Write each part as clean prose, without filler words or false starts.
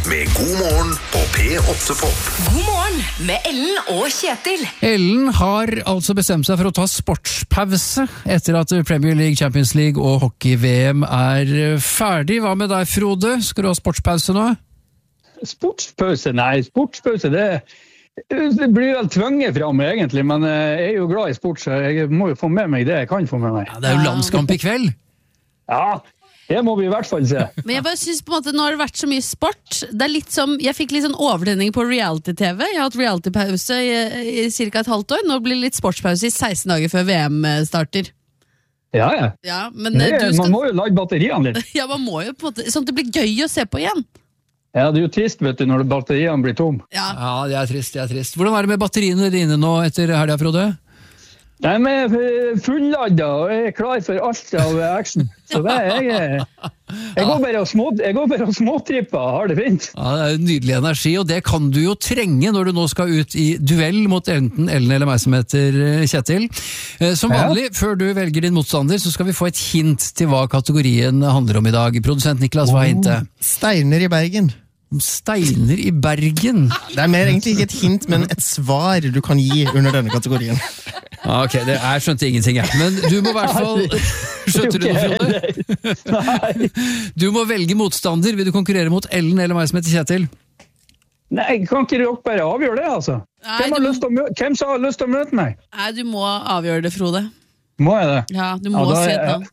med God morgen på P8 Pop. God morgen med Ellen og Kjetil. Ellen har altså bestemt seg for å ta sportspause etter at Premier League, Champions League og hockey-VM ferdig. Hva med deg, Frode? Skal du ha sportspause nå? Sportspause? Nei, sportspause det blir vel tvunget frem egentlig, men jeg jo glad i sport, så jeg må jo få med meg det jeg kan få med meg. Ja, det jo landskamp i kveld. Ja, det må vi i hvert fall se. Men jeg bare synes på en måte, nå har det vært så mye sport. Det litt som, jeg fikk litt sånn overtenning på reality-TV. Jeg har hatt reality-pause i cirka et halvt år. Nå blir det litt sportspause i 16 dager før VM starter. Ja. Men man må jo lage batteriene litt. Ja, man må jo på en måte, sånn at det blir gøy å se på igjen. Ja, det jo trist, vet du, når batteriene blir tom. Ja, det trist. Hvordan det med batteriene dine nå etter helga, Frode? De fulladda og jeg klar for alt av action. Så jeg går bare og småtripper, har det fint. Ja, det jo nydelig energi, og det kan du jo trenge når du nå skal ut i duell mot enten Ellen eller meg som heter Kjetil. Som vanlig, før du velger din motstander, så skal vi få et hint til hva kategorien handler om i dag. Produsent Niklas, hva hintet? Steiner i Bergen. Steiner i Bergen? Det mer egentlig ikke et hint, men et svar du kan gi under denne kategorien. Ok, jeg skjønte ingenting, men du må i hvert fall... Skjønte du noe, Frode? Nei. Du må velge motstander. Vil du konkurrere mot Ellen eller meg som heter Kjetil? Nei, kan ikke dere bare avgjøre det, altså? Nei, Hvem som har lyst til å møte meg? Nei, du må avgjøre det, Frode. Må jeg det? Ja, du må se det da.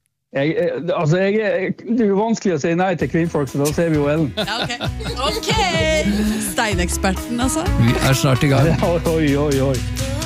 Det jo vanskelig å si nei til kvinnfolk, så da ser vi jo Ellen. Ja, ok. Steineksperten, altså. Vi snart i gang. Oi.